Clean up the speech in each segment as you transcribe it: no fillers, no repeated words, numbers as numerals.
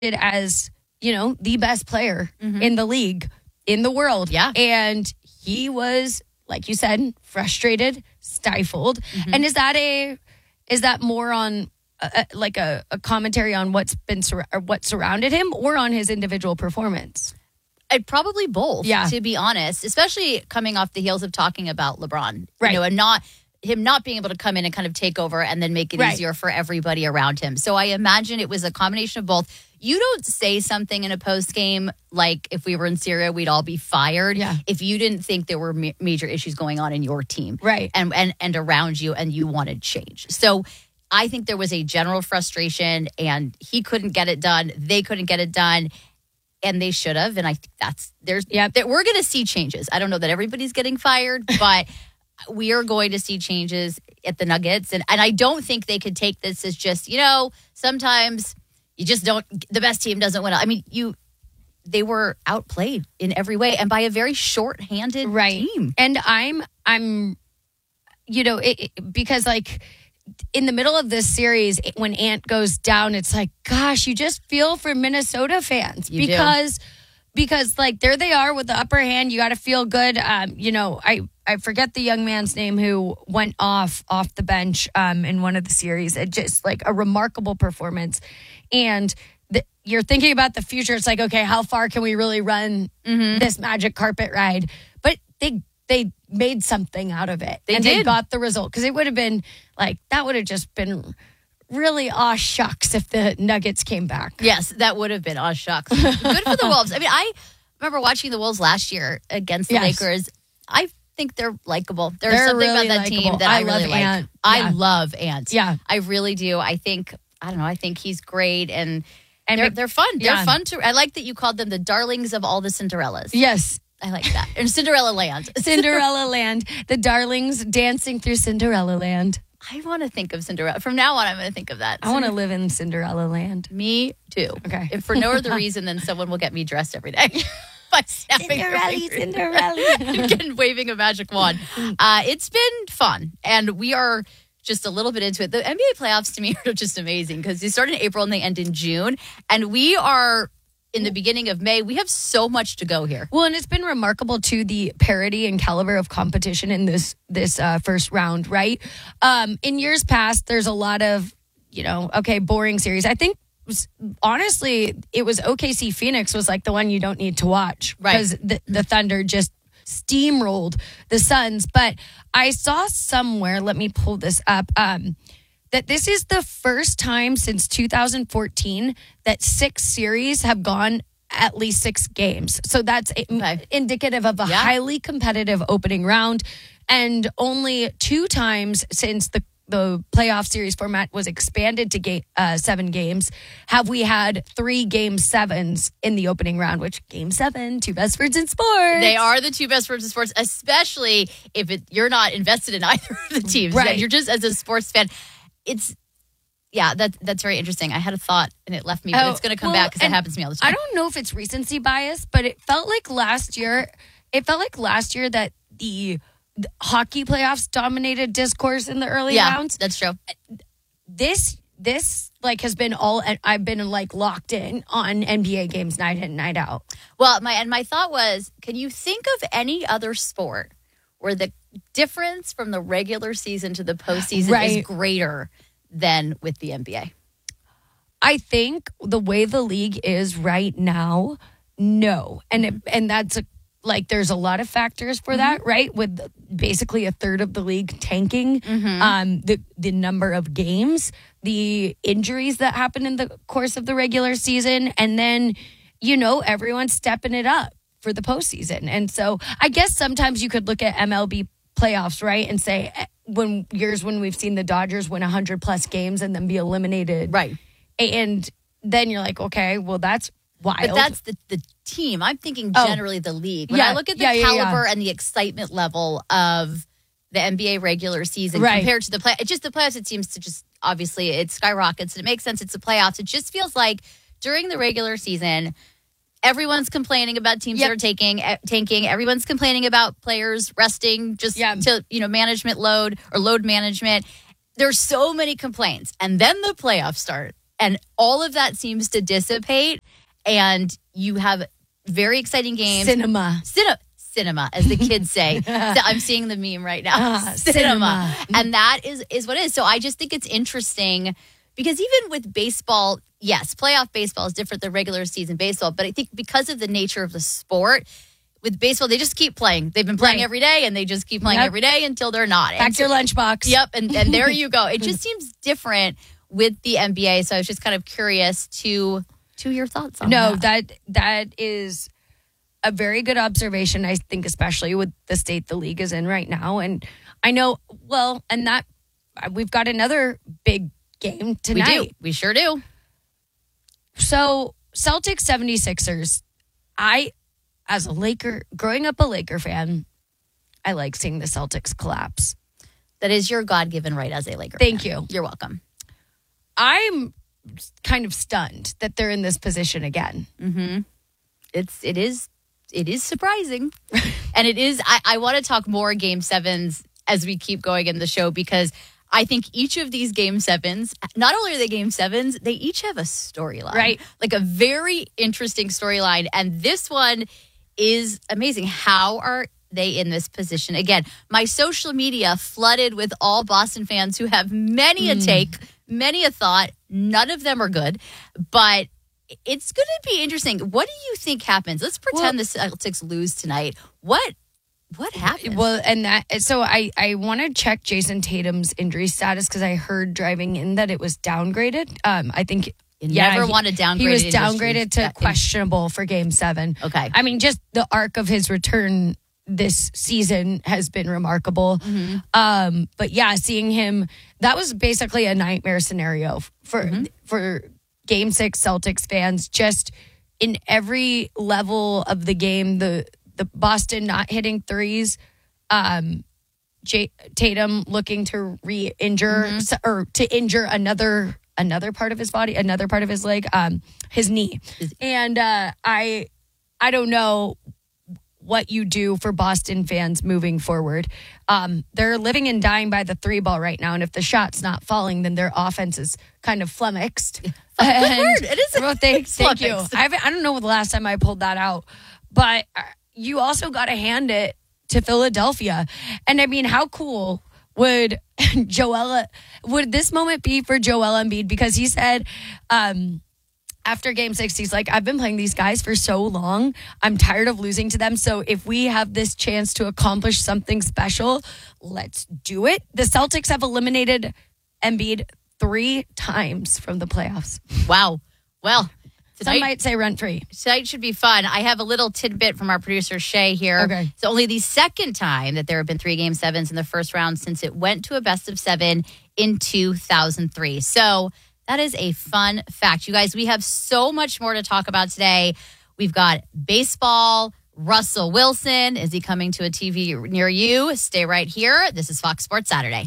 as, the best player in the league, in the world. Yeah. And he was, like you said, frustrated, stifled. And is that more on like a commentary on what surrounded him or on his individual performance? Probably both, to be honest, especially coming off the heels of talking about LeBron, right. And him not being able to come in and kind of take over and then make it easier for everybody around him. So I imagine it was a combination of both. You don't say something in a post game like if we were in Syria, we'd all be fired. Yeah. If you didn't think there were major issues going on in your team, right, and around you, and you wanted change. So I think there was a general frustration, and he couldn't get it done. They couldn't get it done. And they should have. And I think we're going to see changes. I don't know that everybody's getting fired, but we are going to see changes at the Nuggets. And I don't think they could take this as just, sometimes you just don't, the best team doesn't win. I mean, they were outplayed in every way and by a very short-handed team. And I'm, because like, in the middle of this series, when Ant goes down, it's like, gosh, you just feel for Minnesota fans because like there they are with the upper hand. You got to feel good. I forget the young man's name who went off the bench in one of the series. It just like a remarkable performance. And you're thinking about the future. It's like, okay, how far can we really run this magic carpet ride? But they made something out of it. They got the result, because it would have been like, that would have just been really aw shucks if the Nuggets came back. Yes, that would have been aw shucks. Good for the Wolves. I mean, I remember watching the Wolves last year against the Lakers. I think they're likable. There's something really about that team that I really like. Ant. I love Ant. Yeah. I really do. I think he's great, and they're fun. They're fun to. I like that you called them the darlings of all the Cinderellas. Yes. I like that. And Cinderella Land. Cinderella Land. The darlings dancing through Cinderella Land. I want to think of Cinderella. From now on, I'm going to think of that. I want to live in Cinderella Land. Me too. Okay. If for no other reason than someone will get me dressed every day. By Cinderella. Waving a magic wand. It's been fun. And we are just a little bit into it. The NBA playoffs to me are just amazing because they start in April and they end in June. And we are in the beginning of May. We have so much to go here. Well, and it's been remarkable to the parity and caliber of competition in this first round, right? In years past, there's a lot of, boring series. I think, honestly, it was OKC Phoenix was like the one you don't need to watch. Right. Because the Thunder just steamrolled the Suns. But I saw somewhere, let me pull this up, that this is the first time since 2014 that 6 series have gone at least 6 games. So that's indicative of a highly competitive opening round. And only 2 times since the playoff series format was expanded to 7 games have we had 3 game 7s in the opening round, which game 7, 2 best words in sports. They are the 2 best words in sports, especially if you're not invested in either of the teams. Right. You're just as a sports fan. That's very interesting. I had a thought and it left me, but it's going to come back because it happens to me all the time. I don't know if it's recency bias, but it felt like last year that the hockey playoffs dominated discourse in the early rounds. That's true. This has been I've been locked in on NBA games night in, night out. Well, my thought was, can you think of any other sport where the difference from the regular season to the postseason is greater than with the NBA? I think the way the league is right now, no. And that's there's a lot of factors for that, right? With basically a third of the league tanking, the number of games, the injuries that happen in the course of the regular season, and then, everyone's stepping it up for the postseason. And so I guess sometimes you could look at MLB playoffs, right, and say when we've seen the Dodgers win 100+ games and then be eliminated, right, and then you're like, okay, well, that's wild. But that's the team. I'm thinking generally the league. When I look at the caliber and the excitement level of the NBA regular season compared to the play, the playoffs, it seems to just, obviously, it skyrockets. And it makes sense. It's the playoffs. It just feels like during the regular season, everyone's complaining about teams that are tanking. Everyone's complaining about players resting just to, management load or load management. There's so many complaints. And then the playoffs start. And all of that seems to dissipate, and you have very exciting games. Cinema, as the kids say. I'm seeing the meme right now. Cinema. And that is what it is. So I just think it's interesting because even with baseball, yes, playoff baseball is different than regular season baseball. But I think because of the nature of the sport, with baseball, they just keep playing. They've been playing every day, and they just keep playing every day until they're not. Back to your lunchbox. Yep, and there you go. It just seems different with the NBA. So I was just kind of curious to your thoughts on that. That is a very good observation, I think, especially with the state the league is in right now. And I know, and that we've got another big game tonight. We sure do. So Celtics 76ers, as a Laker, growing up a Laker fan, I like seeing the Celtics collapse. That is your God-given right as a Laker Thank fan. you. You're welcome. I'm kind of stunned that they're in this position again. Mm-hmm. It is surprising. And it is, I want to talk more Game 7s as we keep going in the show, because I think each of these Game 7s, not only are they Game 7s, they each have a storyline. Right. Like a very interesting storyline. And this one is amazing. How are they in this position? Again, my social media flooded with all Boston fans who have many a take, many a thought. None of them are good, but it's going to be interesting. What do you think happens? Let's pretend the Celtics lose tonight. What happened? Well, so I want to check Jason Tatum's injury status, because I heard driving in that it was downgraded. I think never want to downgrade. He was downgraded to questionable for Game 7. Okay. I mean, just the arc of his return this season has been remarkable. Mm-hmm. But yeah, seeing him, that was basically a nightmare scenario for Game 6 Celtics fans. Just in every level of the game, the Boston not hitting threes, Tatum looking to re-injure or to injure another part of his body, another part of his leg, his knee. And I don't know what you do for Boston fans moving forward. They're living and dying by the 3 ball right now, and if the shot's not falling, then their offense is kind of flummoxed. It is. Thank you. I don't know the last time I pulled that out, but you also got to hand it to Philadelphia. And I mean, how cool would this moment be for Joel Embiid? Because he said, after Game 6, he's like, I've been playing these guys for so long. I'm tired of losing to them. So if we have this chance to accomplish something special, let's do it. The Celtics have eliminated Embiid 3 times from the playoffs. Wow. Well, some might say rent-free. Tonight should be fun. I have a little tidbit from our producer, Shay, here. Okay. It's only the second time that there have been 3 Game 7s in the first round since it went to a best of 7 in 2003. So that is a fun fact. You guys, we have so much more to talk about today. We've got baseball. Russell Wilson, is he coming to a TV near you? Stay right here. This is Fox Sports Saturday.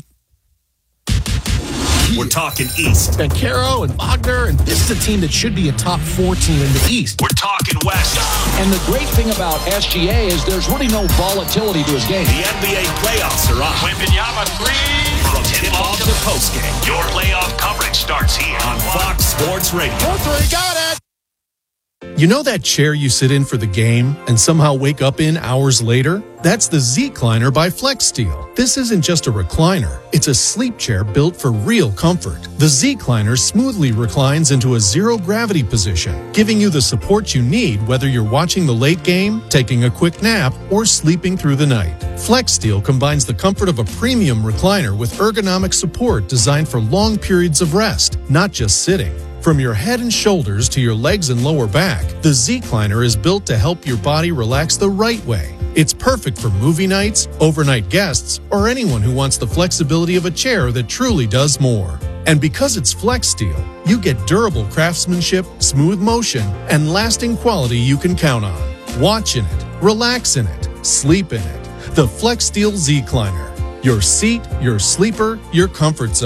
We're talking East. Caro and Wagner, and this is a team that should be a top 4 team in the East. We're talking West. And the great thing about SGA is there's really no volatility to his game. The NBA playoffs are on. Wembanyama 3. From tip-off to postgame, your playoff coverage starts here on Fox Sports Radio. 4-3, got it. You know that chair you sit in for the game and somehow wake up in hours later? That's the Z-Cliner by FlexSteel. This isn't just a recliner. It's a sleep chair built for real comfort. The Z-Cliner smoothly reclines into a zero-gravity position, giving you the support you need whether you're watching the late game, taking a quick nap, or sleeping through the night. FlexSteel combines the comfort of a premium recliner with ergonomic support designed for long periods of rest, not just sitting. From your head and shoulders to your legs and lower back, the Z-Cliner is built to help your body relax the right way. It's perfect for movie nights, overnight guests, or anyone who wants the flexibility of a chair that truly does more. And because it's FlexSteel, you get durable craftsmanship, smooth motion, and lasting quality you can count on. Watch in it, relax in it, sleep in it. The FlexSteel Z-Cliner. Your seat, your sleeper, your comfort zone.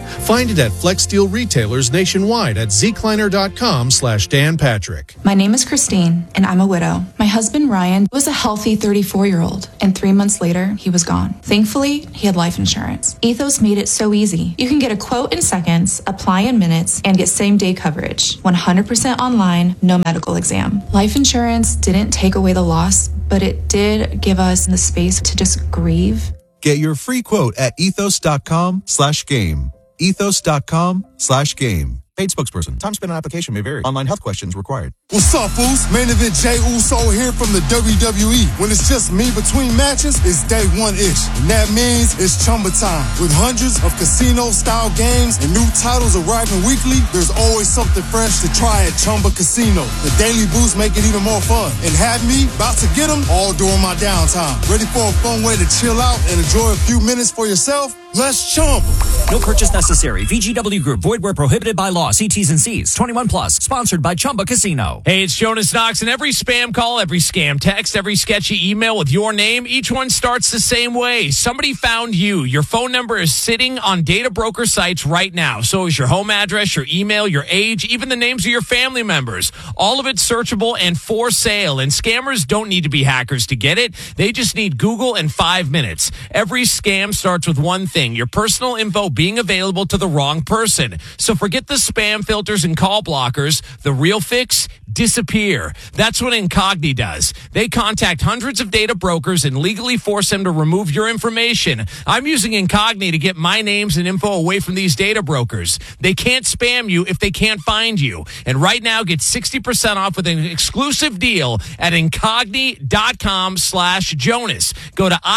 Find it at Flex Steel retailers nationwide at zcliner.com/Dan Patrick. My name is Christine, and I'm a widow. My husband, Ryan, was a healthy 34-year-old, and 3 months later, he was gone. Thankfully, he had life insurance. Ethos made it so easy. You can get a quote in seconds, apply in minutes, and get same-day coverage. 100% online, no medical exam. Life insurance didn't take away the loss, but it did give us the space to just grieve. Get your free quote at ethos.com/game. Ethos.com/game. Paid spokesperson. Time spent on application may vary. Online health questions required. What's up, fools? Main event Jey Uso here from the WWE. When it's just me between matches, it's day one-ish. And that means it's Chumba time. With hundreds of casino-style games and new titles arriving weekly, there's always something fresh to try at Chumba Casino. The daily boosts make it even more fun. And have me about to get them all during my downtime. Ready for a fun way to chill out and enjoy a few minutes for yourself? Let's Chumba. No purchase necessary. VGW Group. Void where prohibited by law. See T's and C's. 21 plus. Sponsored by Chumba Casino. Hey, it's Jonas Knox, and every spam call, every scam text, every sketchy email with your name, each one starts the same way. Somebody found you. Your phone number is sitting on data broker sites right now. So is your home address, your email, your age, even the names of your family members. All of it's searchable and for sale. And scammers don't need to be hackers to get it. They just need Google and 5 minutes. Every scam starts with one thing: your personal info being available to the wrong person. So forget the spam filters and call blockers. The real fix: disappear. That's what Incogni does. They contact hundreds of data brokers and legally force them to remove your information. I'm using Incogni to get my names and info away from these data brokers. They can't spam you if they can't find you. And right now, get 60% off with an exclusive deal at Incogni.com/Jonas. Go to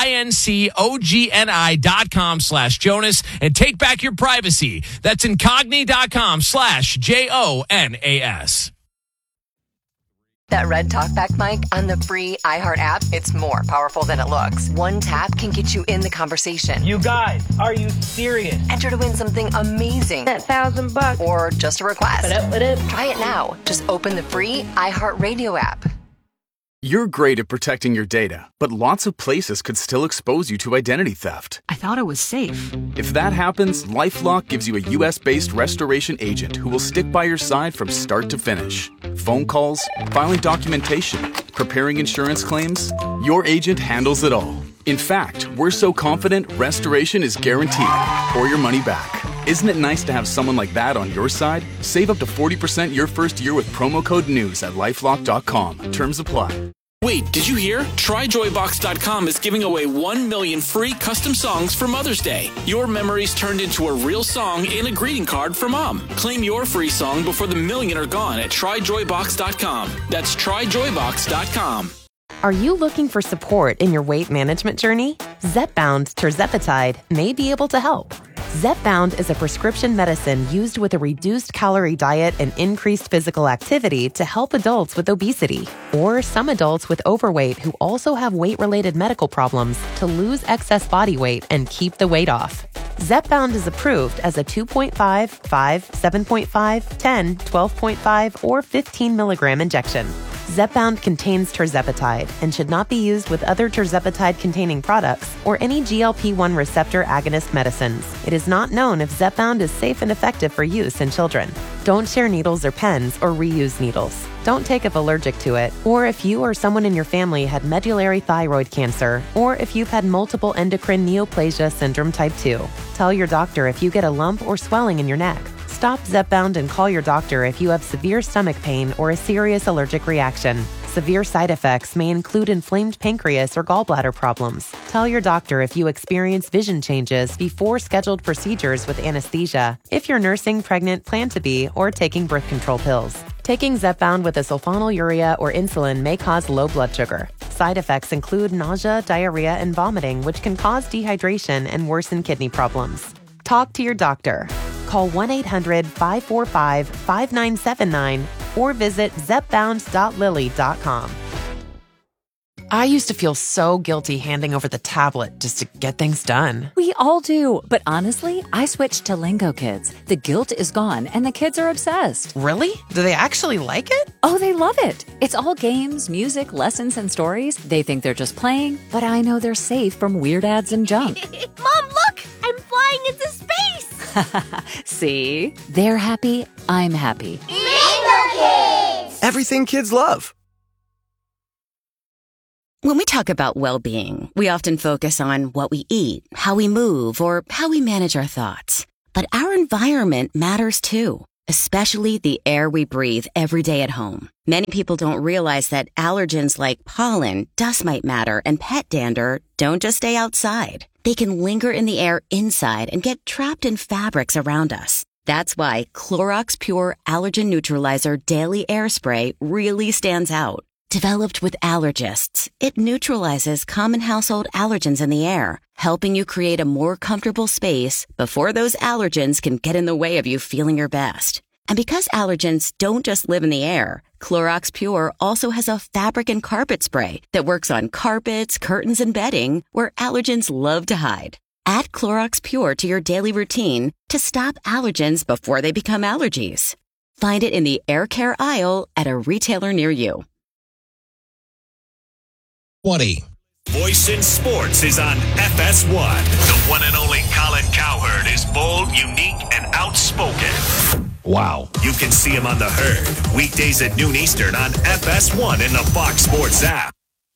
INCOGNI.com/Jonas and take back your privacy. That's Incogni.com/JONAS. That red talkback mic on the free iHeart app, it's more powerful than it looks. One tap can get you in the conversation. You guys, are you serious? Enter to win something amazing. That $1,000. Or just a request. What up? Try it now. Just open the free iHeart Radio app. You're great at protecting your data, but lots of places could still expose you to identity theft. I thought it was safe. If that happens, LifeLock gives you a U.S.-based restoration agent who will stick by your side from start to finish. Phone calls, filing documentation, preparing insurance claims, your agent handles it all. In fact, we're so confident restoration is guaranteed or your money back. Isn't it nice to have someone like that on your side? Save up to 40% your first year with promo code NEWS at LifeLock.com. Terms apply. Wait, did you hear? TryJoyBox.com is giving away 1 million free custom songs for Mother's Day. Your memories turned into a real song and a greeting card for Mom. Claim your free song before the million are gone at TryJoyBox.com. That's TryJoyBox.com. Are you looking for support in your weight management journey? Zepbound tirzepatide may be able to help. Zepbound is a prescription medicine used with a reduced calorie diet and increased physical activity to help adults with obesity or some adults with overweight who also have weight-related medical problems to lose excess body weight and keep the weight off. Zepbound is approved as a 2.5, 5, 7.5, 10, 12.5, or 15 milligram injection. Zepbound contains tirzepatide and should not be used with other tirzepatide-containing products or any GLP-1 receptor agonist medicines. It is not known if Zepbound is safe and effective for use in children. Don't share needles or pens or reuse needles. Don't take if allergic to it, or if you or someone in your family had medullary thyroid cancer, or if you've had multiple endocrine neoplasia syndrome type 2. Tell your doctor if you get a lump or swelling in your neck. Stop Zepbound and call your doctor if you have severe stomach pain or a serious allergic reaction. Severe side effects may include inflamed pancreas or gallbladder problems. Tell your doctor if you experience vision changes before scheduled procedures with anesthesia, if you're nursing, pregnant, plan to be, or taking birth control pills. Taking Zepbound with a sulfonylurea or insulin may cause low blood sugar. Side effects include nausea, diarrhea, and vomiting, which can cause dehydration and worsen kidney problems. Talk to your doctor. Call 1-800-545-5979 or visit zepbound.lily.com. I used to feel so guilty handing over the tablet just to get things done. We all do. But honestly, I switched to Lingo Kids. The guilt is gone and the kids are obsessed. Really? Do they actually like it? Oh, they love it. It's all games, music, lessons, and stories. They think they're just playing, but I know they're safe from weird ads and junk. Mom, look! I'm flying into space! See? They're happy, I'm happy. Everything kids love. When we talk about well-being, we often focus on what we eat, how we move, or how we manage our thoughts. But our environment matters too, especially the air we breathe every day at home. Many people don't realize that allergens like pollen, dust mite matter, and pet dander don't just stay outside. They can linger in the air inside and get trapped in fabrics around us. That's why Clorox Pure Allergen Neutralizer Daily Air Spray really stands out. Developed with allergists, it neutralizes common household allergens in the air, helping you create a more comfortable space before those allergens can get in the way of you feeling your best. And because allergens don't just live in the air, Clorox Pure also has a fabric and carpet spray that works on carpets, curtains, and bedding where allergens love to hide. Add Clorox Pure to your daily routine to stop allergens before they become allergies. Find it in the air care aisle at a retailer near you. 20. Voice in Sports is on FS1. The one and only Colin Cowherd is bold, unique, and outspoken. Wow. You can see him on The Herd, weekdays at noon Eastern on FS1 in the Fox Sports app.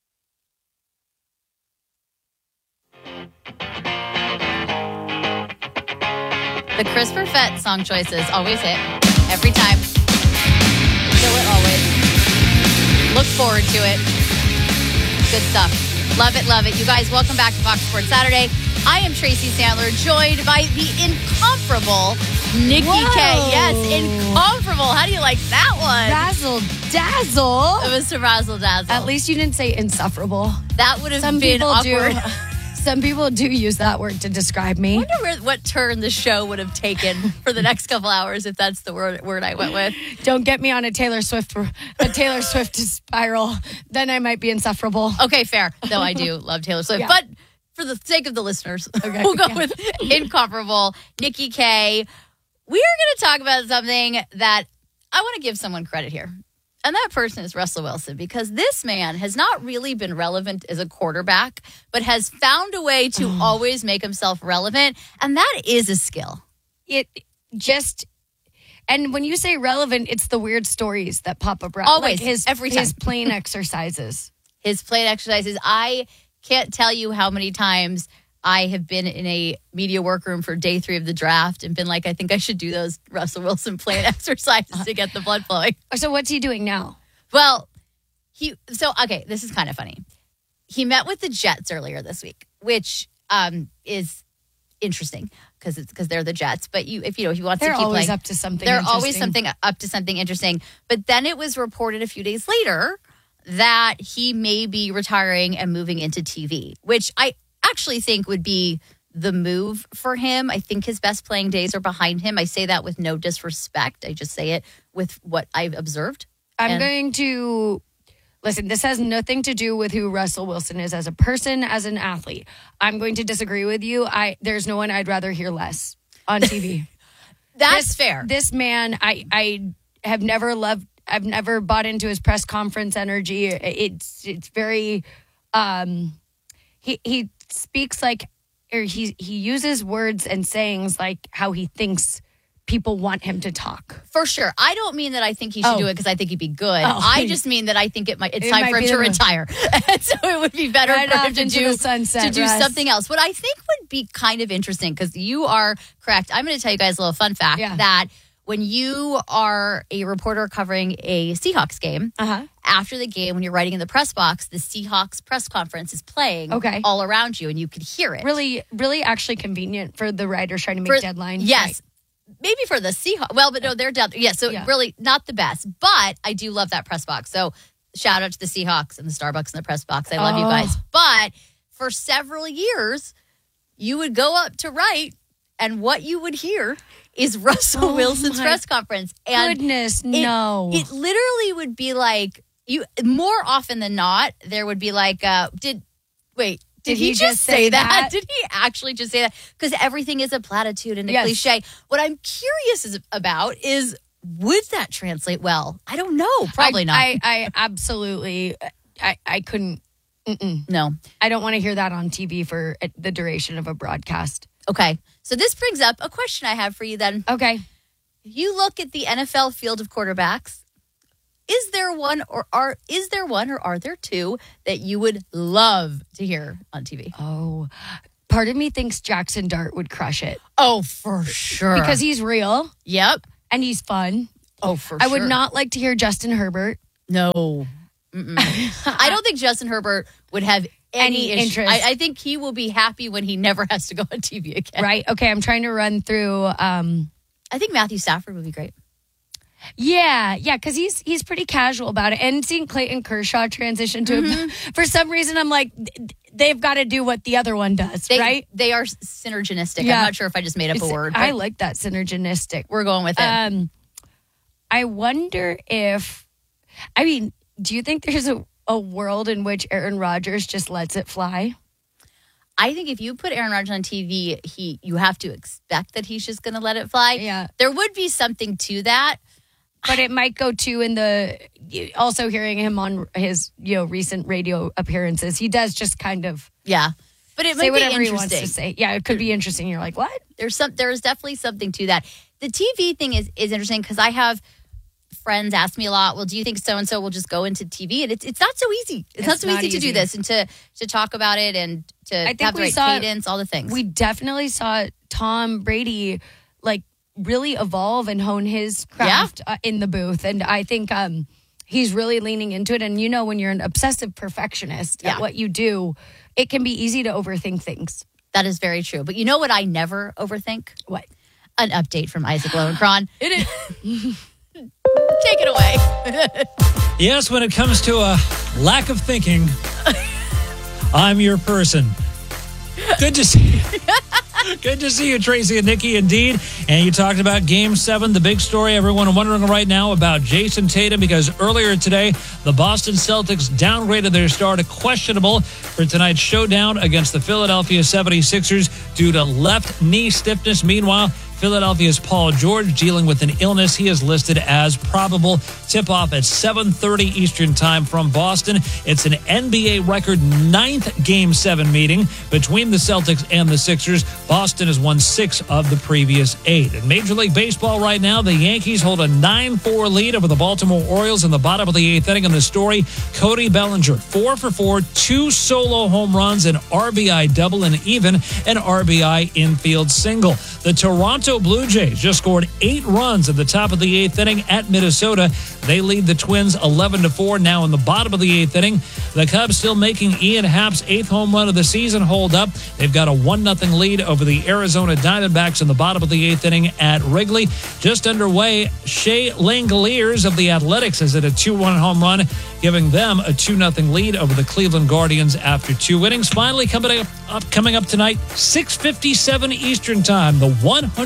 The Chris Perfett song choices always hit. Every time. Kill it always. Look forward to it. Good stuff. Love it, love it. You guys, welcome back to Fox Sports Saturday. I am Tracy Sandler, joined by the incomparable Nikki K. Yes, incomparable. How do you like that one? Razzle dazzle. It was to razzle dazzle. At least you didn't say insufferable. That would have been awkward. Some people do use that word to describe me. I wonder what turn the show would have taken for the next couple hours if that's the word I went with. Don't get me on a Taylor Swift spiral. Then I might be insufferable. Okay, fair. Though I do love Taylor Swift. Yeah. But for the sake of the listeners, we'll go with incomparable Nikki K. We are going to talk about something that I want to give someone credit here. And that person is Russell Wilson, because this man has not really been relevant as a quarterback, but has found a way to always make himself relevant. And that is a skill. And when you say relevant, it's the weird stories that pop up. Always, like every time. His plane exercises. His plane exercises. I can't tell you how many times I have been in a media workroom for day 3 of the draft and been like, I think I should do those Russell Wilson plane exercises to get the blood flowing. So what's he doing now? Well, this is kind of funny. He met with the Jets earlier this week, which is interesting because they're the Jets. But if he wants to keep playing, they're always up to something. They're always up to something interesting. But then it was reported a few days later that he may be retiring and moving into TV, which I actually think would be the move for him. I think his best playing days are behind him. I say that with no disrespect. I just say it with what I've observed. I'm going to listen. This has nothing to do with who Russell Wilson is as a person, as an athlete. I'm going to disagree with you. There's no one I'd rather hear less on TV. That's fair. This man, I have never loved. I've never bought into his press conference energy. It's very. He speaks like, or he uses words and sayings like how he thinks people want him to talk. For sure. I don't mean that I think he should do it because I think he'd be good. I just mean that I think it's time for him to retire. And so it would be better for him to do something else. What I think would be kind of interesting, because you are correct. I'm going to tell you guys a little fun fact that when you are a reporter covering a Seahawks game, after the game, when you're writing in the press box, the Seahawks press conference is playing all around you, and you could hear it. Really, really actually convenient for the writers trying to make deadlines. Yes. Right. Maybe for the Seahawks. Well, but no, they're down. Yeah, so really not the best. But I do love that press box. So shout out to the Seahawks and the Starbucks and the press box. I love you guys. But for several years, you would go up to write, and what you would hear is Russell Wilson's press conference. And no. It literally would be like, more often than not, there would be like, did he just say that? Did he actually just say that? Because everything is a platitude and a cliche. What I'm curious about is, would that translate well? I don't know. Probably not. I absolutely, I couldn't. No. I don't want to hear that on TV for the duration of a broadcast. Okay. So this brings up a question I have for you then. Okay. If you look at the NFL field of quarterbacks, is there one or are there two that you would love to hear on TV? Oh, part of me thinks Jackson Dart would crush it. Oh, for sure. Because he's real. Yep. And he's fun. Oh, for sure. I would not like to hear Justin Herbert. No. I don't think Justin Herbert would have any interest. I think he will be happy when he never has to go on TV again. Right. Okay. I'm trying to run through. I think Matthew Stafford would be great. Yeah, because he's pretty casual about it. And seeing Clayton Kershaw transition to him, for some reason, I'm like, they've got to do what the other one does, right? They are synergistic. Yeah. I'm not sure if I just made up a word. I like that synergistic. We're going with it. I wonder if, do you think there's a world in which Aaron Rodgers just lets it fly? I think if you put Aaron Rodgers on TV, you have to expect that he's just going to let it fly. Yeah. There would be something to that. But it might go too in also hearing him on his recent radio appearances. He does just kind of but it say might be whatever interesting. he wants to say. Yeah, it could be interesting. You're like, what? There is definitely something to that. The TV thing is interesting because I have friends ask me a lot. Well, do you think so and so will just go into TV? And it's not so easy. It's not so easy to do this and to talk about it and to have the right cadence, all the things. We definitely saw Tom Brady really evolve and hone his craft in the booth. And I think he's really leaning into it. And when you're an obsessive perfectionist at what you do, it can be easy to overthink things. That is very true. But you know what I never overthink? What? An update from Isaac Lowenkron. It is. Take it away. Yes, when it comes to a lack of thinking, I'm your person. Good to see you. Good to see you, Tracy and Nikki, indeed. And you talked about Game 7, the big story. Everyone wondering right now about Jason Tatum because earlier today, the Boston Celtics downgraded their star to questionable for tonight's showdown against the Philadelphia 76ers due to left knee stiffness. Meanwhile, Philadelphia's Paul George dealing with an illness. He is listed as probable. Tip-off at 7:30 Eastern time from Boston. It's an NBA record 9th Game 7 meeting between the Celtics and the Sixers. Boston has won 6 of the previous 8. In Major League Baseball right now, the Yankees hold a 9-4 lead over the Baltimore Orioles in the bottom of the 8th inning. In the story, Cody Bellinger, 4 for 4, 2 solo home runs, an RBI double, and even an RBI infield single. The Toronto Blue Jays just scored 8 runs at the top of the 8th inning at Minnesota. They lead the Twins 11-4 now in the bottom of the 8th inning. The Cubs still making Ian Happ's 8th home run of the season hold up. They've got a 1-0 lead over the Arizona Diamondbacks in the bottom of the 8th inning at Wrigley. Just underway, Shea Langoliers of the Athletics has hit a 2-1 home run, giving them a 2-0 lead over the Cleveland Guardians after 2 innings. Finally, coming up tonight, 6:57 Eastern time, the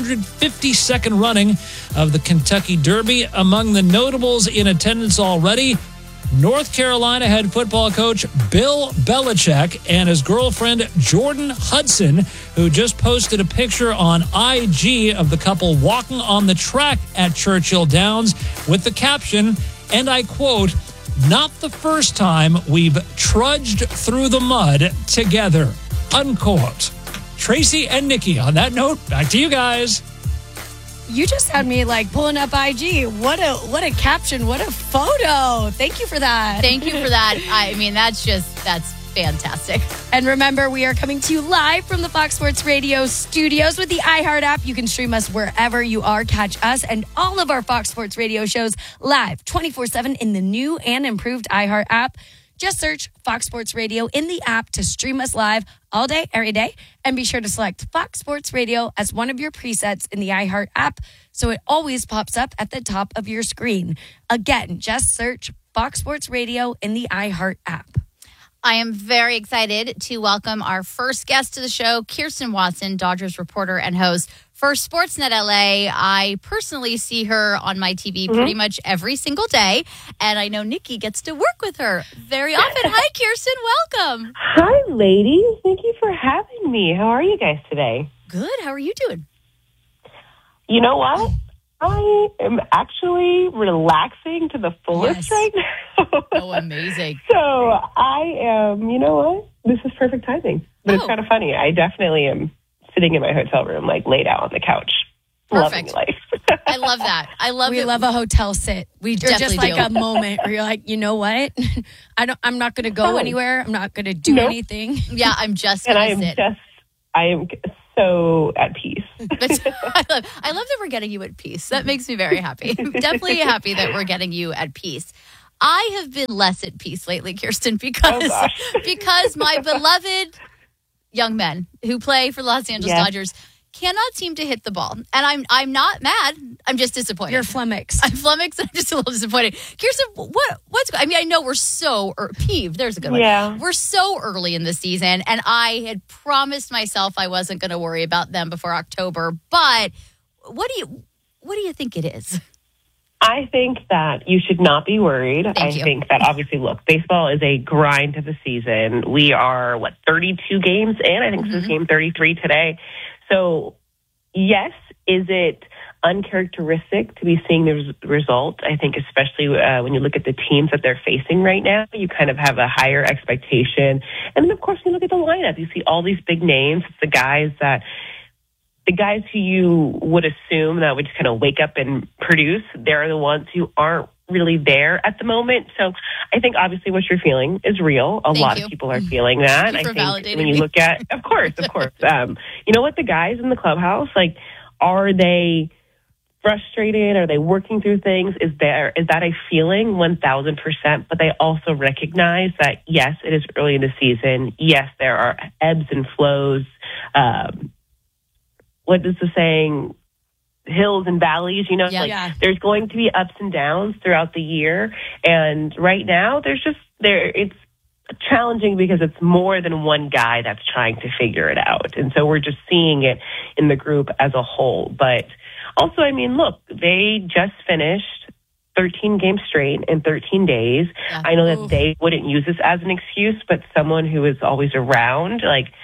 152nd running of the Kentucky Derby. Among the notables in attendance already, North Carolina head football coach Bill Belichick and his girlfriend Jordan Hudson, who just posted a picture on IG of the couple walking on the track at Churchill Downs with the caption, and I quote, "Not the first time we've trudged through the mud together," unquote. Tracy and Nikki, on that note, back to you guys. You just had me pulling up IG. What a caption. What a photo. Thank you for that. Thank you for that. I mean, that's fantastic. And remember, we are coming to you live from the Fox Sports Radio studios with the iHeart app. You can stream us wherever you are. Catch us and all of our Fox Sports Radio shows live 24/7 in the new and improved iHeart app. Just search Fox Sports Radio in the app to stream us live all day, every day. And be sure to select Fox Sports Radio as one of your presets in the iHeart app so it always pops up at the top of your screen. Again, just search Fox Sports Radio in the iHeart app. I am very excited to welcome our first guest to the show, Kirsten Watson, Dodgers reporter and host for Sportsnet LA. I personally see her on my TV pretty much every single day, and I know Nikki gets to work with her very often. Hi, Kirsten. Welcome. Hi, ladies. Thank you for having me. How are you guys today? Good. How are you doing? You know what? I am actually relaxing to the fullest right now. Oh, amazing. So I am, you know what? This is perfect timing. But it's kind of funny. I definitely am sitting in my hotel room, like laid out on the couch. Perfect. Loving life. I love that. We love a hotel sit. We There's definitely just like do. a moment where you're like, you know what? I'm not going to go anywhere. I'm not going to do anything. Yeah, I'm just And going to sit. I am so at peace. I love that we're getting you at peace. That makes me very happy. Definitely happy that we're getting you at peace. I have been less at peace lately, Kirsten, because my beloved young men who play for the Los Angeles Dodgers cannot seem to hit the ball. And I'm not mad. I'm just disappointed. You're flummoxed. I'm flummoxed. I'm just a little disappointed. Kirsten, what's I mean, I know we're so peeved. There's a good one. Yeah. We're so early in the season, and I had promised myself I wasn't going to worry about them before October. But what do you think it is? I think that you should not be worried. I think that obviously, look, baseball is a grind of the season. We are, 32 games in? I think this is game 33 today. So, yes, is it uncharacteristic to be seeing the result? I think especially when you look at the teams that they're facing right now, you kind of have a higher expectation. And then, of course, when you look at the lineup, you see all these big names. It's the guys who you would assume that would just kind of wake up and produce, they're the ones who aren't really there at the moment. So I think obviously what you're feeling is real. A lot of people are feeling that. Thank you for I think when validating you me. look at, of course, you know what, the guys in the clubhouse, like, are they frustrated? Are they working through things? Is that a feeling? 1,000%. But they also recognize that, yes, it is early in the season. Yes, there are ebbs and flows. What is the saying? Hills and valleys, there's going to be ups and downs throughout the year. And right now it's challenging because it's more than one guy that's trying to figure it out. And so we're just seeing it in the group as a whole. But also, I mean, look, they just finished 13 games straight in 13 days. Yeah. I know that they wouldn't use this as an excuse, but someone who is always around,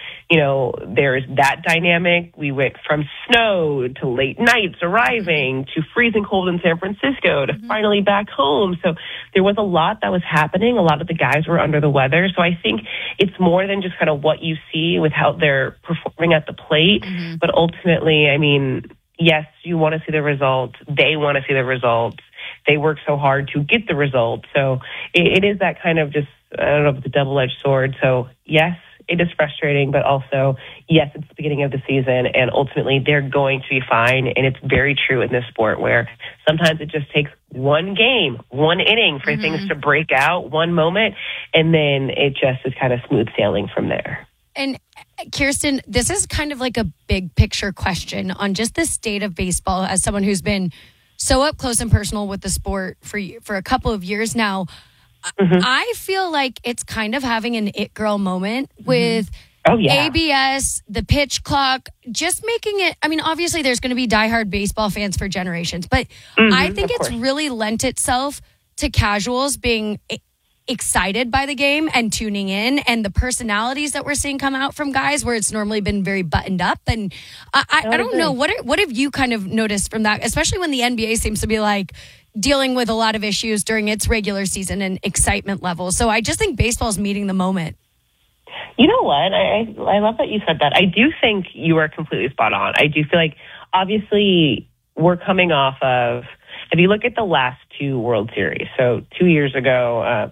there's that dynamic. We went from snow to late nights arriving to freezing cold in San Francisco to finally back home. So there was a lot that was happening. A lot of the guys were under the weather. So I think it's more than just kind of what you see with how they're performing at the plate. But ultimately, I mean, yes, you want to see the results. They want to see the results. They work so hard to get the result. So it is that kind of just, I don't know if it's a double-edged sword. So yes, it is frustrating, but also, yes, it's the beginning of the season, and ultimately they're going to be fine. And it's very true in this sport where sometimes it just takes one game, one inning for things to break out, one moment, and then it just is kind of smooth sailing from there. And Kirsten, this is kind of like a big picture question on just the state of baseball as someone who's been so up close and personal with the sport for a couple of years now. I feel like it's kind of having an it girl moment with ABS, the pitch clock, just making it. I mean, obviously there's going to be diehard baseball fans for generations, but I think it's really lent itself to casuals being excited by the game and tuning in, and the personalities that we're seeing come out from guys where it's normally been very buttoned up. And I don't know, what have you kind of noticed from that, especially when the NBA seems to be like dealing with a lot of issues during its regular season and excitement levels. So I just think baseball's meeting the moment. You know what? I love that you said that. I do think you are completely spot on. I do feel like, obviously, we're coming off of, if you look at the last two World Series, so 2 years ago,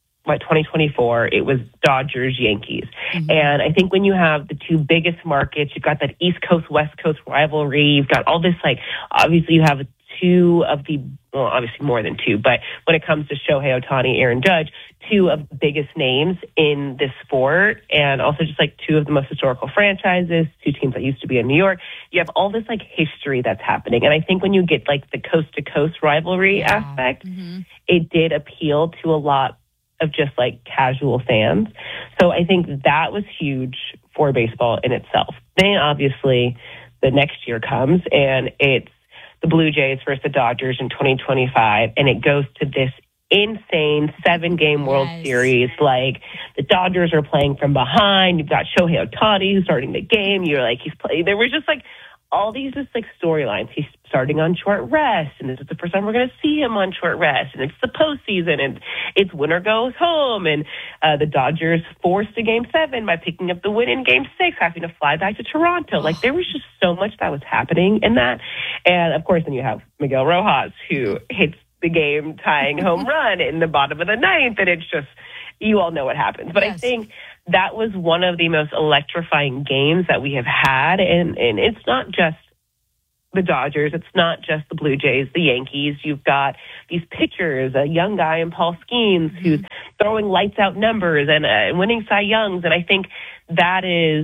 2024, it was Dodgers, Yankees. And I think when you have the two biggest markets, you've got that East Coast, West Coast rivalry, you've got all this, obviously you have two of the, well, obviously more than two, but when it comes to Shohei Ohtani, Aaron Judge, two of the biggest names in this sport, and also just two of the most historical franchises, two teams that used to be in New York. You have all this history that's happening. And I think when you get the coast to coast rivalry aspect, it did appeal to a lot of just casual fans. So I think that was huge for baseball in itself. Then obviously the next year comes and it's the Blue Jays versus the Dodgers in 2025, and it goes to this insane 7-game World Series. The Dodgers are playing from behind. You've got Shohei Ohtani who's starting the game. You're he's playing. There was just all these just like storylines. He's starting on short rest, and this is the first time we're going to see him on short rest, and it's the postseason, and it's winner goes home, and the Dodgers forced a Game 7 by picking up the win in Game 6, having to fly back to Toronto. Like, there was just so much that was happening in that. And, of course, then you have Miguel Rojas, who hits the game-tying home run in the bottom of the ninth, and it's just, you all know what happens. But yes. I think that was one of the most electrifying games that we have had, and it's not just the Dodgers, it's not just the Blue Jays, the Yankees. You've got these pitchers, a young guy in Paul Skeens who's throwing lights-out numbers and winning Cy Youngs, and I think that is,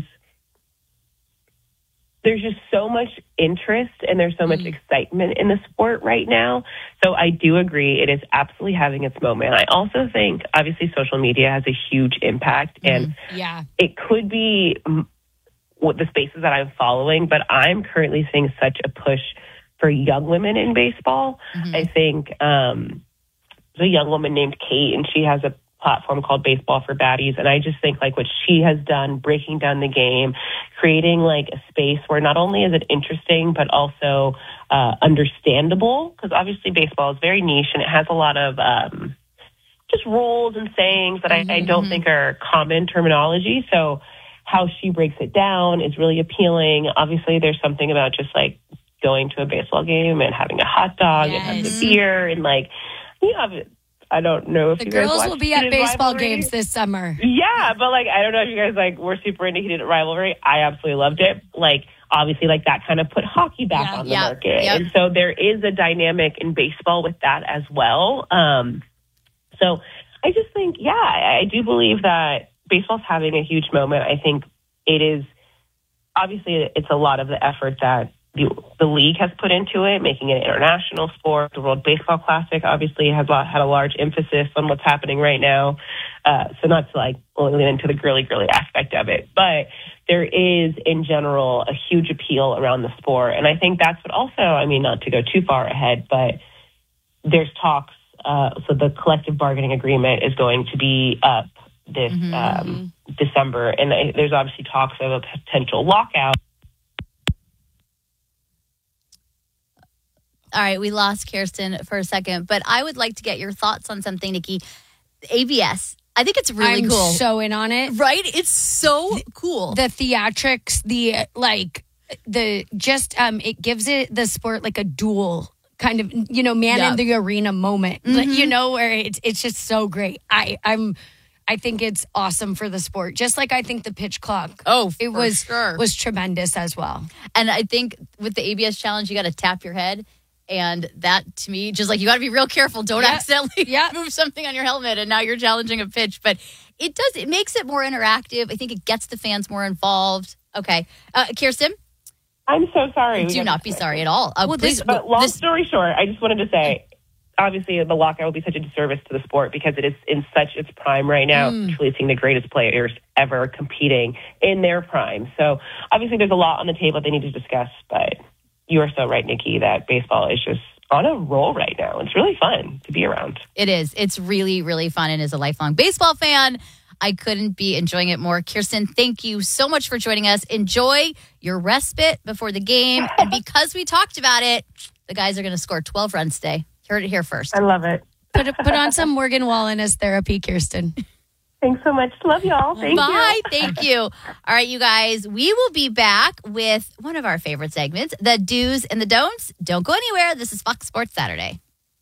there's just so much interest and there's so much excitement in the sport right now. So I do agree it is absolutely having its moment. I also think, obviously, social media has a huge impact, and it could be what the spaces that I'm following, but I'm currently seeing such a push for young women in baseball. I think there's a young woman named Kate, and she has a platform called Baseball for Baddies, and I just think like what she has done, breaking down the game, creating like a space where not only is it interesting but also understandable, because obviously baseball is very niche and it has a lot of just rules and sayings that I don't think are common terminology. So how she breaks it down is really appealing. Obviously there's something about just like going to a baseball game and having a hot dog and having a beer, and like, you know, I don't know if the you guys girls will be at baseball Rivalry. games this summer. Yeah, but like, I don't know if you guys like were super into Heated Rivalry. I absolutely loved it. Like, obviously, like that kind of put hockey back on the market. And so there is a dynamic in baseball with that as well. So I just think, I do believe that baseball's having a huge moment. I think it is, obviously, it's a lot of the effort that the league has put into it, making it an international sport. The World Baseball Classic obviously has had a large emphasis on what's happening right now. So not to like only lean into the girly aspect of it, but there is in general a huge appeal around the sport. And I think that's what also, I mean, not to go too far ahead, but there's talks. So the collective bargaining agreement is going to be up this December. And there's obviously talks of a potential lockout. All right, we lost Kirsten for a second, but I would like to get your thoughts on something, Nikki. ABS, I think it's really cool. I'm so in on it. Right? It's so cool. The theatrics, it gives it the sport like a dual kind of, man in the arena moment, where it's just so great. I think it's awesome for the sport. Just like I think the pitch clock. Was tremendous as well. And I think with the ABS challenge, you got to tap your head. And that, to me, just like you got to be real careful. Don't accidentally move something on your helmet, and now you're challenging a pitch. But it makes it more interactive. I think it gets the fans more involved. Okay. Kirsten? I'm so sorry. Do not be sorry at all. Long story short, I just wanted to say, obviously, the lockout will be such a disservice to the sport because it is in such its prime right now, truly seeing the greatest players ever competing in their prime. So, obviously, there's a lot on the table they need to discuss, but you are so right, Nikki, that baseball is just on a roll right now. It's really fun to be around. It is. It's really, really fun. And as a lifelong baseball fan, I couldn't be enjoying it more. Kirsten, thank you so much for joining us. Enjoy your respite before the game. And because we talked about it, the guys are going to score 12 runs today. Heard it here first. I love it. Put on some Morgan Wallen as therapy, Kirsten. Thanks so much. Love y'all. Thank you. Bye. Thank you. All right, you guys, we will be back with one of our favorite segments, the do's and the don'ts. Don't go anywhere. This is Fox Sports Saturday.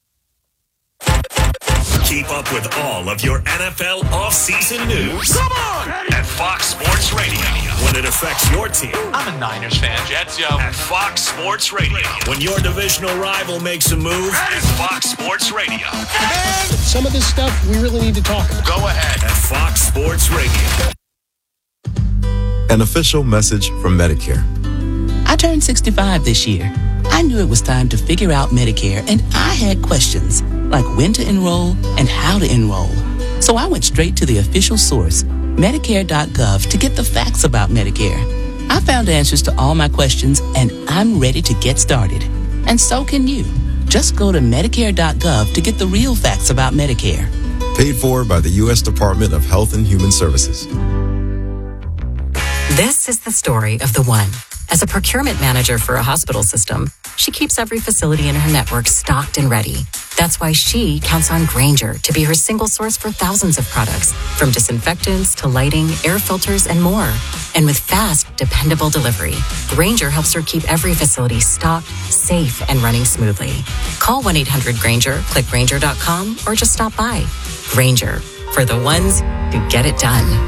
Keep up with all of your NFL offseason news. Come on! At Fox Sports Radio. When it affects your team. I'm a Niners fan. Jets, yo. At Fox Sports Radio. When your divisional rival makes a move. At Fox Sports Radio. And some of this stuff we really need to talk about. Go ahead. At Fox Sports Radio. An official message from Medicare. I turned 65 this year. I knew it was time to figure out Medicare, and I had questions, like when to enroll and how to enroll. So I went straight to the official source, Medicare.gov, to get the facts about Medicare. I found answers to all my questions, and I'm ready to get started. And so can you. Just go to Medicare.gov to get the real facts about Medicare. Paid for by the U.S. Department of Health and Human Services. This is the story of the one. As a procurement manager for a hospital system, she keeps every facility in her network stocked and ready. That's why she counts on Grainger to be her single source for thousands of products, from disinfectants to lighting, air filters, and more. And with fast, dependable delivery, Grainger helps her keep every facility stocked, safe, and running smoothly. Call 1-800-GRAINGER, click Grainger.com, or just stop by. Grainger, for the ones who get it done.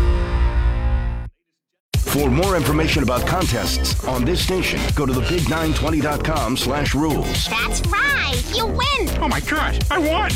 For more information about contests on this station, go to thebig920.com/rules. That's right. You win. Oh my gosh, I won.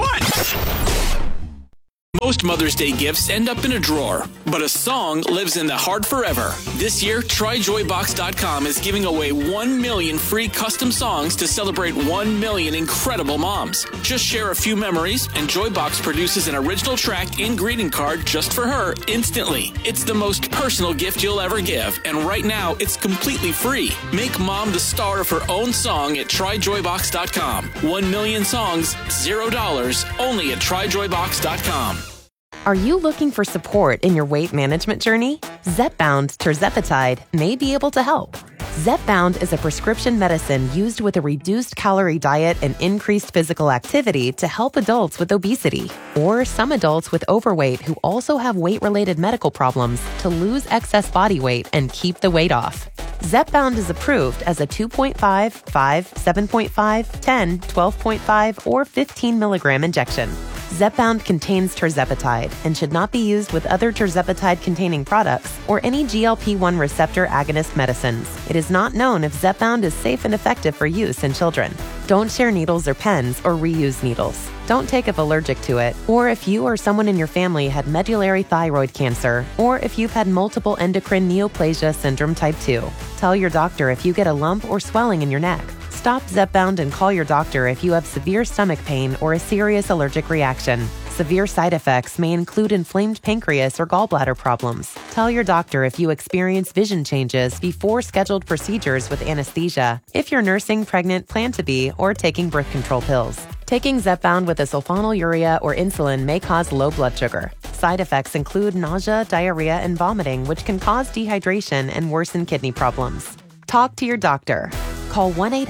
Most Mother's Day gifts end up in a drawer, but a song lives in the heart forever. This year, TryJoyBox.com is giving away 1 million free custom songs to celebrate 1 million incredible moms. Just share a few memories, and Joybox produces an original track and greeting card just for her instantly. It's the most personal gift you'll ever give, and right now, it's completely free. Make mom the star of her own song at TryJoyBox.com. 1 million songs, $0, only at TryJoyBox.com. Are you looking for support in your weight management journey? Zepbound Tirzepatide may be able to help. Zepbound is a prescription medicine used with a reduced calorie diet and increased physical activity to help adults with obesity or some adults with overweight who also have weight-related medical problems to lose excess body weight and keep the weight off. Zepbound is approved as a 2.5, 5, 7.5, 10, 12.5, or 15 milligram injection. Zepbound contains tirzepatide and should not be used with other tirzepatide-containing products or any GLP-1 receptor agonist medicines. It is not known if Zepbound is safe and effective for use in children. Don't share needles or pens or reuse needles. Don't take if allergic to it, or if you or someone in your family had medullary thyroid cancer, or if you've had multiple endocrine neoplasia syndrome type 2. Tell your doctor if you get a lump or swelling in your neck. Stop Zepbound and call your doctor if you have severe stomach pain or a serious allergic reaction. Severe side effects may include inflamed pancreas or gallbladder problems. Tell your doctor if you experience vision changes before scheduled procedures with anesthesia, if you're nursing, pregnant, plan to be, or taking birth control pills. Taking Zepbound with a sulfonylurea or insulin may cause low blood sugar. Side effects include nausea, diarrhea, and vomiting, which can cause dehydration and worsen kidney problems. Talk to your doctor. Call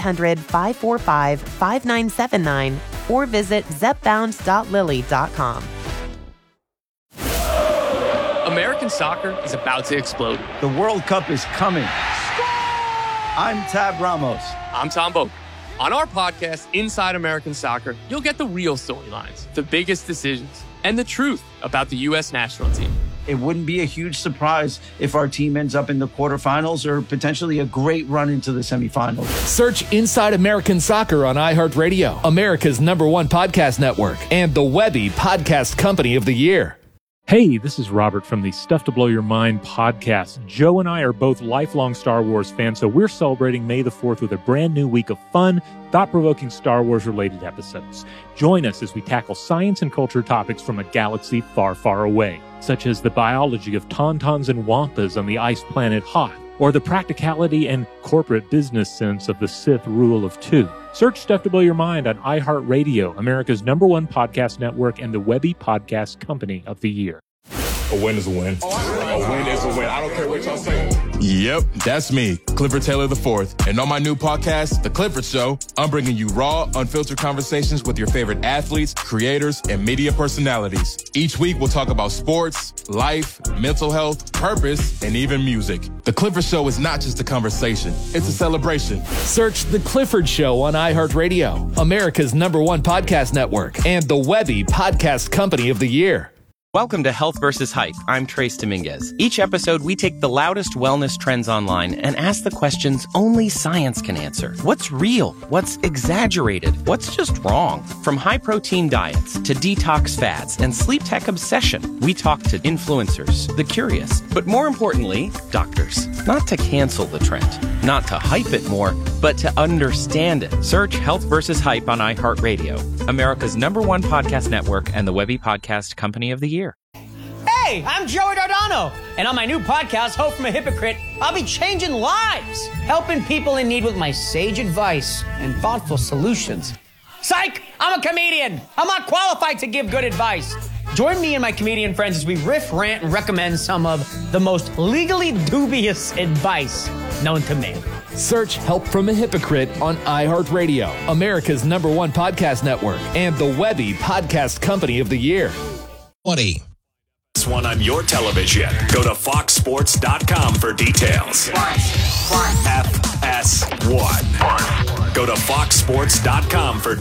1-800-545-5979 or visit zepbound.lily.com. American soccer is about to explode. The World Cup is coming. I'm Tab Ramos. I'm Tom Boak. On our podcast, Inside American Soccer, you'll get the real storylines, the biggest decisions, and the truth about the U.S. national team. It wouldn't be a huge surprise if our team ends up in the quarterfinals or potentially a great run into the semifinals. Search Inside American Soccer on iHeartRadio, America's #1 podcast network, and the Webby Podcast Company of the Year. Hey, this is Robert from the Stuff to Blow Your Mind podcast. Joe and I are both lifelong Star Wars fans, so we're celebrating May the 4th with a brand new week of fun, thought-provoking Star Wars-related episodes. Join us as we tackle science and culture topics from a galaxy far, far away, such as the biology of tauntauns and wampas on the ice planet Hoth, or the practicality and corporate business sense of the Sith Rule of Two. Search Stuff to Blow Your Mind on iHeartRadio, America's #1 podcast network, and the Webby Podcast Company of the Year. A win is a win. A win is a win. I don't care what y'all say. Yep, that's me, Clifford Taylor IV. And on my new podcast, The Clifford Show, I'm bringing you raw, unfiltered conversations with your favorite athletes, creators, and media personalities. Each week, we'll talk about sports, life, mental health, purpose, and even music. The Clifford Show is not just a conversation. It's a celebration. Search The Clifford Show on iHeartRadio, America's #1 podcast network, and the Webby Podcast Company of the Year. Welcome to Health vs. Hype. I'm Trace Dominguez. Each episode, we take the loudest wellness trends online and ask the questions only science can answer. What's real? What's exaggerated? What's just wrong? From high-protein diets to detox fads and sleep tech obsession, we talk to influencers, the curious, but more importantly, doctors. Not to cancel the trend, not to hype it more, but to understand it. Search Health vs. Hype on iHeartRadio, America's #1 podcast network, and the Webby Podcast Company of the Year. Hey, I'm Joey Dardano, and on my new podcast, Hope from a Hypocrite, I'll be changing lives, helping people in need with my sage advice and thoughtful solutions. Psych! I'm a comedian. I'm not qualified to give good advice. Join me and my comedian friends as we riff, rant, and recommend some of the most legally dubious advice known to man. Search Help from a Hypocrite on iHeartRadio, America's #1 podcast network, and the Webby Podcast Company of the Year. 20. This one on your television. Go to foxsports.com for details. FS1. Go to foxsports.com for